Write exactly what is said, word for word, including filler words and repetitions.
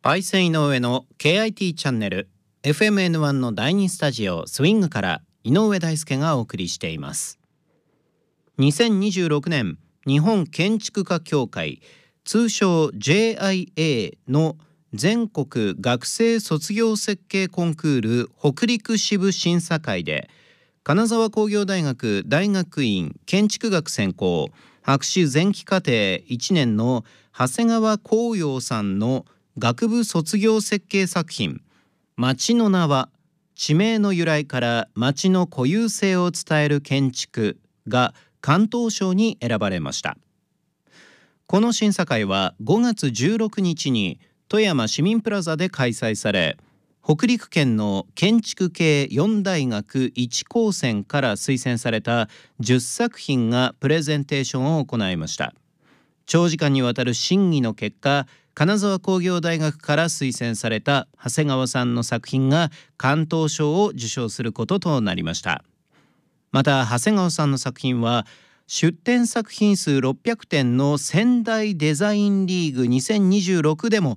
パイセン井上の ケーアイティー チャンネル エフエムエヌワン のだいにスタジオスイングから井上大輔がお送りしています。にせんにじゅうろくねん日本建築家協会通称 ジェイアイエー の全国学生卒業設計コンクール北陸支部審査会で金沢工業大学大学院建築学専攻博士前期課程いちねんの長谷川光陽さんの学部卒業設計作品町の名は地名の由来から町の固有性を伝える建築が関東賞に選ばれました。この審査会はごがつじゅうろくにちに富山市民プラザで開催され、北陸県の建築系よん大学いち高専から推薦されたじゅっさく品がプレゼンテーションを行いました。長時間にわたる審議の結果、金沢工業大学から推薦された長谷川さんの作品が関東賞を受賞することとなりました。また長谷川さんの作品は出展作品数ろっぴゃくてんの仙台デザインリーグにせんにじゅうろくでも